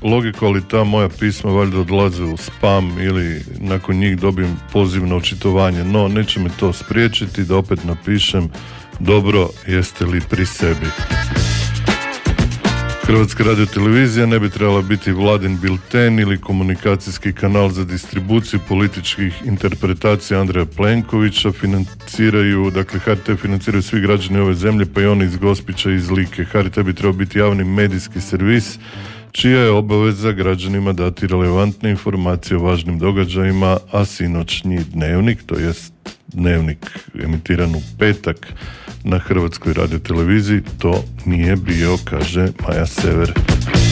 logiku, ali ta moja pisma valjda odlaze u spam ili nakon njih dobijem poziv na očitovanje, no neće me to spriječiti da opet napišem dobro, jeste li pri sebi. Hrvatska radiotelevizija ne bi trebala biti vladin bilten ili komunikacijski kanal za distribuciju političkih interpretacija Andreja Plenkovića. HRT financiraju svi građani ove zemlje, pa i oni iz Gospića i iz Like. HRT bi trebao biti javni medijski servis čija je obaveza građanima dati relevantne informacije o važnim događajima, a sinoćnji dnevnik, to jest dnevnik emitiran u petak na Hrvatskoj radioteleviziji, to nije bio, kaže Maja Sever.